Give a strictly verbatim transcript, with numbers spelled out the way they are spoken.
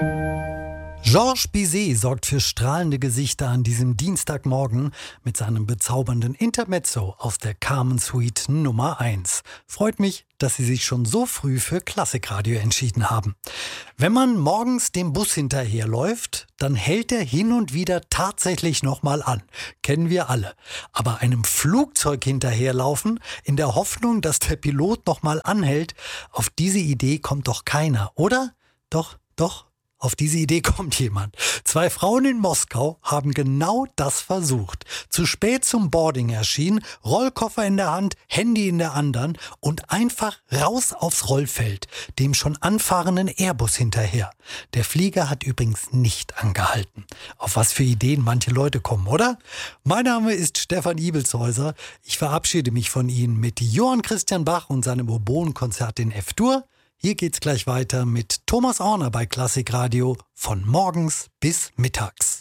Georges Bizet sorgt für strahlende Gesichter an diesem Dienstagmorgen mit seinem bezaubernden Intermezzo aus der Carmen Suite Nummer eins. Freut mich, dass Sie sich schon so früh für Klassikradio entschieden haben. Wenn man morgens dem Bus hinterherläuft, dann hält er hin und wieder tatsächlich nochmal an. Kennen wir alle. Aber einem Flugzeug hinterherlaufen, in der Hoffnung, dass der Pilot nochmal anhält, auf diese Idee kommt doch keiner, oder? Doch, doch. Auf diese Idee kommt jemand. Zwei Frauen in Moskau haben genau das versucht. Zu spät zum Boarding erschienen, Rollkoffer in der Hand, Handy in der anderen und einfach raus aufs Rollfeld, dem schon anfahrenden Airbus hinterher. Der Flieger hat übrigens nicht angehalten. Auf was für Ideen manche Leute kommen, oder? Mein Name ist Stefan Ibelshäuser. Ich verabschiede mich von Ihnen mit Johann Christian Bach und seinem Oboenkonzert in F-Dur. Hier geht's gleich weiter mit Thomas Orner bei Klassikradio von morgens bis mittags.